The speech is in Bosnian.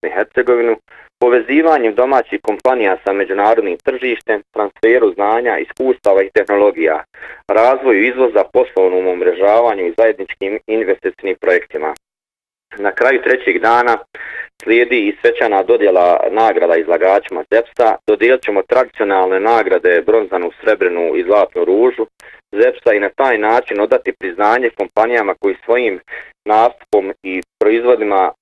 Bosnu i Hercegovinu, povezivanjem domaćih kompanija sa međunarodnim tržištem, transferu znanja, iskustava i tehnologija, razvoju izvoza, poslovnom umrežavanju i zajedničkim investicijnim projektima. Na kraju trećeg dana slijedi i svečana dodjela nagrada izlagačima ZEPS-a. Dodijelit ćemo tradicionalne nagrade bronzanu, srebrnu i zlatnu ružu ZEPS-a i na taj način odati priznanje kompanijama koji svojim nastupom i proizvodima